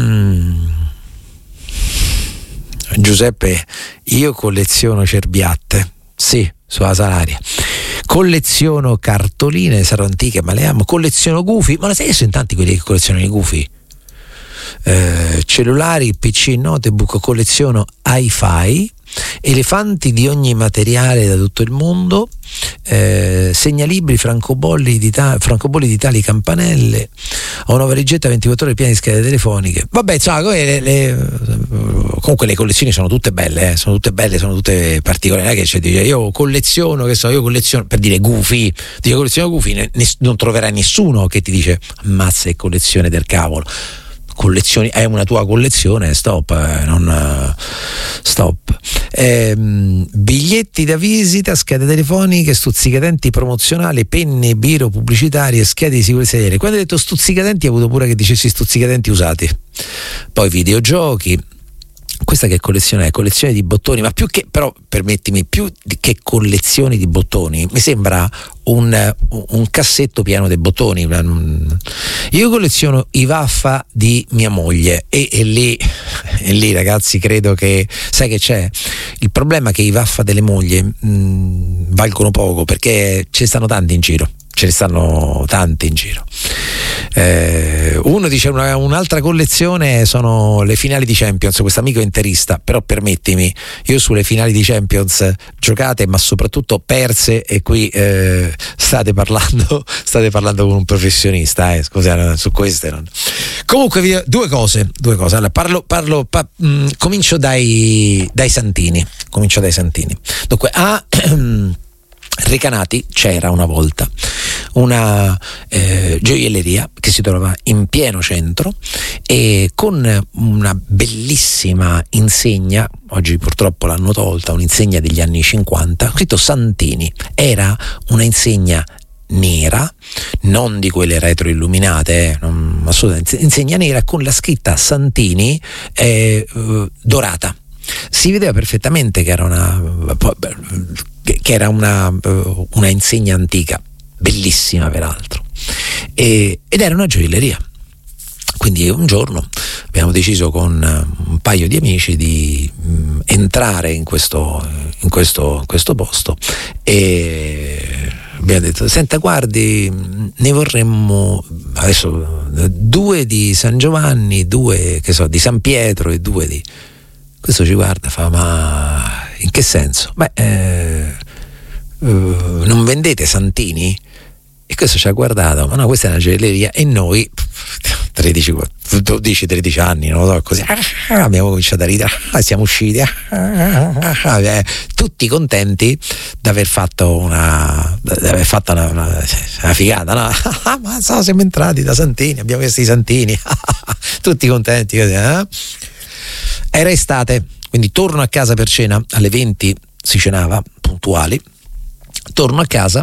Giuseppe, io colleziono cerbiatte, sì, sulla Salaria. Colleziono cartoline, sarò antiche ma le amo. Colleziono gufi, ma lo sai che sono tanti quelli che collezionano i gufi? Eh, cellulari, P C, notebook, colleziono hi-fi, elefanti di ogni materiale da tutto il mondo, eh, segnalibri, francobolli di, ta- francobolli di tali campanelle, ho una valigetta ventiquattro ore piena di schede telefoniche. Vabbè, insomma, le, le, comunque le collezioni sono tutte belle, eh, sono tutte belle, sono tutte particolari. Non è che c'è dice io colleziono, che so, io colleziono, per dire gufi, dico colleziono gufi, ne, non troverai nessuno che ti dice ammazza e collezione del cavolo. Collezioni, è una tua collezione, stop, eh, non uh, stop. ehm, biglietti da visita, schede telefoniche, stuzzicadenti promozionali, penne, biro pubblicitarie, schede di sicurezza aerea. Quando hai detto stuzzicadenti, ho avuto pure che dicessi stuzzicadenti usati. Poi videogiochi. Questa che collezione è? Collezione di bottoni, ma più che, però permettimi, più che collezioni di bottoni, mi sembra un, un cassetto pieno di bottoni. Io colleziono i Vaffa di mia moglie e, e lì e lì ragazzi credo che, sai che c'è? Il problema è che i Vaffa delle mogli mh, valgono poco, perché ce ne stanno tanti in giro. Ce ne stanno tanti in giro. Eh, uno dice una, un'altra collezione sono le finali di Champions, questo amico interista, però permettimi, io sulle finali di Champions giocate ma soprattutto perse, e qui eh, state parlando state parlando con un professionista, eh, scusate, su queste non. Comunque due cose, due cose. Allora, parlo, parlo pa, mh, comincio dai, dai Santini, comincio dai Santini. Dunque, a Recanati c'era una volta una eh, gioielleria che si trova in pieno centro e con una bellissima insegna, oggi purtroppo l'hanno tolta, un'insegna degli anni cinquanta, scritto Santini. Era una insegna nera, non di quelle retroilluminate, eh, non, assolutamente, insegna nera con la scritta Santini eh, eh, dorata. Si vedeva perfettamente che era una che era una, una insegna antica, bellissima peraltro, e, ed era una gioielleria. Quindi un giorno abbiamo deciso con un paio di amici di mh, entrare in questo, in questo, questo posto, e abbiamo detto: senta, guardi, ne vorremmo adesso due di San Giovanni, due che so di San Pietro e due di... Questo ci guarda, fa: ma in che senso? Beh, eh, eh, non vendete Santini? E questo ci ha guardato: ma no, questa è una gioielleria. E noi tredici, dodici tredici anni, non lo so, così abbiamo cominciato a ridere, siamo usciti tutti contenti di aver fatto una di aver fatto una, una, una figata, no? Ma so, siamo entrati da Santini, abbiamo visto i Santini tutti contenti così, eh? Era estate, quindi torno a casa per cena, alle venti si cenava puntuali. Torno a casa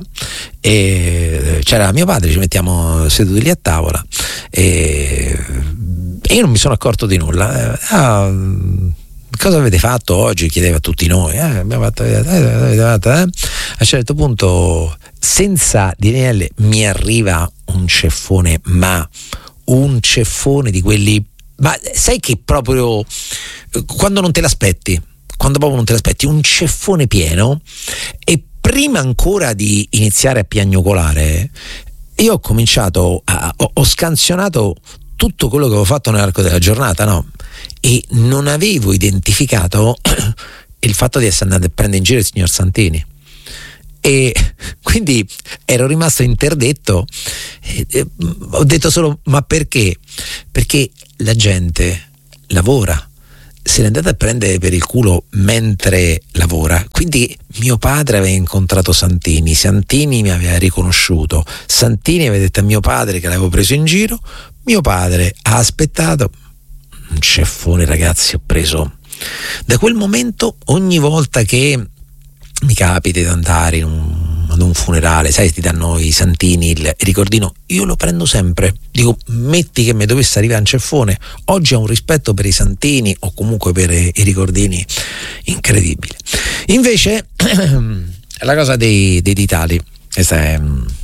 e c'era mio padre, ci mettiamo seduti lì a tavola e, e io non mi sono accorto di nulla. Ah, cosa avete fatto oggi? Chiedeva a tutti noi. Eh, abbiamo fatto, eh, avete fatto, eh? A un certo punto, senza dire, mi arriva un ceffone, ma un ceffone di quelli, ma sai che proprio quando non te l'aspetti, quando proprio non te l'aspetti, un ceffone pieno. E prima ancora di iniziare a piagnucolare, io ho cominciato a, ho, ho scansionato tutto quello che avevo fatto nell'arco della giornata, no? E non avevo identificato il fatto di essere andato a prendere in giro il signor Santini. E quindi ero rimasto interdetto e, e, ho detto solo: ma perché? Perché la gente lavora, se l'è andata a prendere per il culo mentre lavora. Quindi mio padre aveva incontrato Santini, Santini mi aveva riconosciuto, Santini aveva detto a mio padre che l'avevo preso in giro, mio padre ha aspettato. Un ceffone, ragazzi, ho preso. Da quel momento, ogni volta che mi capita di andare in un, ad un funerale, sai, ti danno i Santini, il ricordino, io lo prendo sempre. Dico: metti che mi dovesse arrivare un ceffone. Oggi ho un rispetto per i Santini o comunque per i ricordini incredibile. Invece la cosa dei, dei ditali, questa è,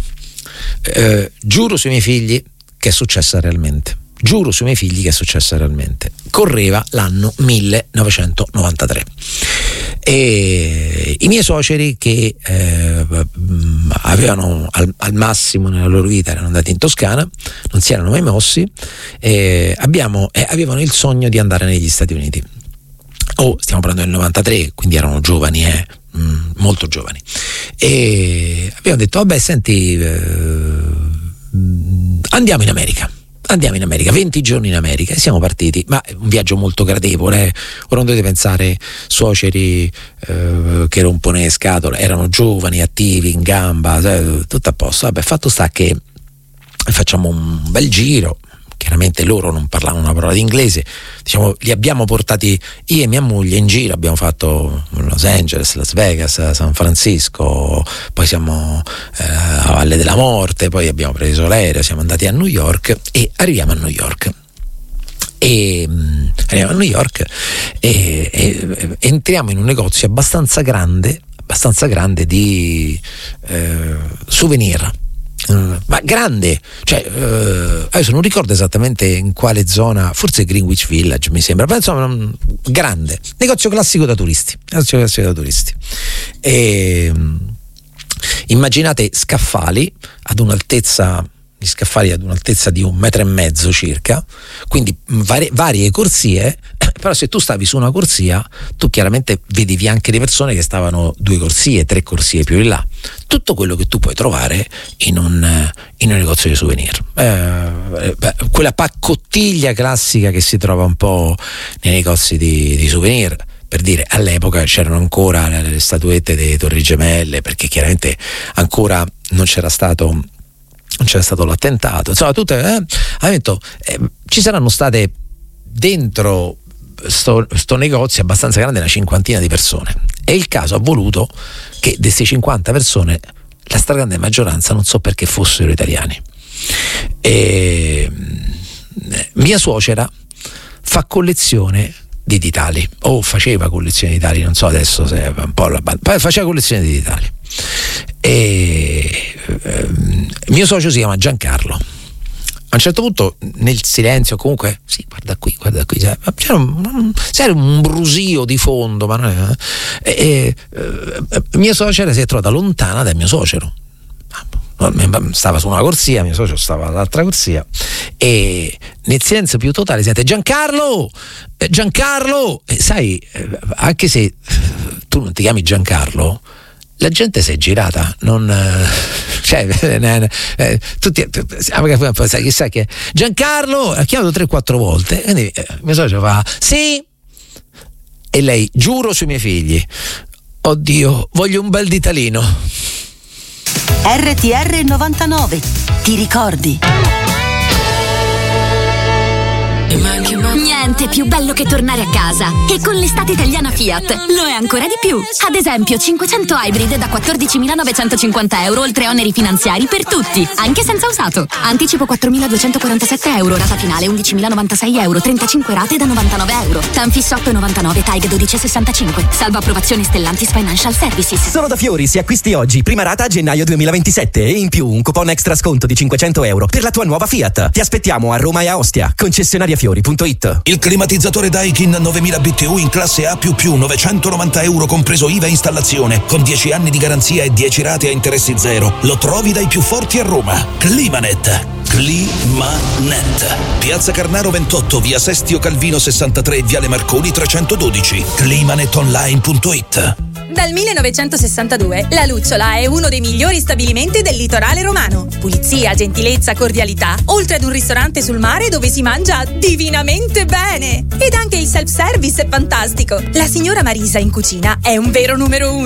eh, giuro sui miei figli che è successa realmente. Giuro sui miei figli che è successa realmente. Correva l'anno millenovecentonovantatré e i miei suoceri, che eh, avevano al, al massimo nella loro vita, erano andati in Toscana, non si erano mai mossi, eh, abbiamo, eh, avevano il sogno di andare negli Stati Uniti. Oh, stiamo parlando del novantatré, quindi erano giovani, eh, mh, molto giovani, e abbiamo detto: vabbè, senti, eh, andiamo in America. Andiamo in America, venti giorni in America, e siamo partiti, ma è un viaggio molto gradevole. Eh. Ora non dovete pensare suoceri eh, che rompono le scatole, erano giovani, attivi, in gamba, eh, tutto a posto. Vabbè, fatto sta che facciamo un bel giro, chiaramente loro non parlavano una parola di inglese, diciamo li abbiamo portati io e mia moglie in giro, abbiamo fatto Los Angeles, Las Vegas, San Francisco, poi siamo eh, a Valle della Morte, poi abbiamo preso l'aereo, siamo andati a New York e arriviamo a New York. E mh, arriviamo a New York e, e, e entriamo in un negozio abbastanza grande, abbastanza grande di eh, souvenir. Uh, ma grande, cioè uh, adesso non ricordo esattamente in quale zona, forse Greenwich Village mi sembra, però insomma um, grande, negozio classico da turisti, negozio classico da turisti. E um, immaginate scaffali ad un'altezza gli scaffali ad un'altezza di un metro e mezzo circa, quindi varie, varie corsie, però se tu stavi su una corsia tu chiaramente vedevi anche le persone che stavano due corsie, tre corsie più in là, tutto quello che tu puoi trovare in un, in un negozio di souvenir, eh, beh, quella paccottiglia classica che si trova un po' nei negozi di, di souvenir. Per dire, all'epoca c'erano ancora le, le statuette delle Torri Gemelle, perché chiaramente ancora non c'era stato non c'era stato l'attentato, insomma tutte eh, ha detto eh, ci saranno state dentro sto, sto negozio abbastanza grande una cinquantina di persone, e il caso ha voluto che di queste cinquanta persone la stragrande maggioranza non so perché fossero italiani. E mia suocera fa collezione di ditali, o faceva collezione di ditali, non so adesso se è un po' la banda, faceva collezione di ditali. E ehm, mio socio si chiama Giancarlo. A un certo punto, nel silenzio, comunque, sì, guarda qui, guarda qui, c'era un, c'era un brusio di fondo, ma non è, e, e, mia suocera si è trovata lontana da mio suocero. Stava su una corsia, mio socio stava all'altra corsia, e nel silenzio più totale sente Giancarlo, Giancarlo, e sai, anche se tu non ti chiami Giancarlo, la gente si è girata, non cioè eh, tutti sai chissà che Giancarlo ha chiamato tre quattro volte, quindi eh, mio socio fa sì, e lei, giuro sui miei figli, oddio, voglio un bel ditalino. R T R novantanove, ti ricordi? Niente più bello che tornare a casa. E con l'estate italiana Fiat lo è ancora di più. Ad esempio cinquecento Hybrid da quattordicimilanovecentocinquanta euro, oltre oneri finanziari per tutti, anche senza usato. Anticipo quattromiladuecentoquarantasette euro, rata finale undicimilanovantasei euro, trentacinque rate da novantanove euro. Tanfis otto virgola novantanove, T A G dodici virgola sessantacinque. Salvo approvazione Stellantis Financial Services. Solo da Fiori, se acquisti oggi, prima rata a gennaio duemilaventisette, e in più un coupon extra sconto di cinquecento euro per la tua nuova Fiat. Ti aspettiamo a Roma e a Ostia. Concessionaria fiori punto it. Il climatizzatore Daikin novemila B T U in classe A più più, novecentonovanta euro compreso I V A e installazione, con dieci anni di garanzia e dieci rate a interessi zero. Lo trovi dai più forti a Roma. Climanet. Climanet. Piazza Carnaro ventotto, via Sestio Calvino sessantatré, viale Marconi trecentododici. climanetonline punto it. Dal millenovecentosessantadue la Lucciola è uno dei migliori stabilimenti del litorale romano. Pulizia, gentilezza, cordialità, oltre ad un ristorante sul mare dove si mangia divinamente bene. Ed anche il self-service è fantastico. La signora Marisa in cucina è un vero numero uno.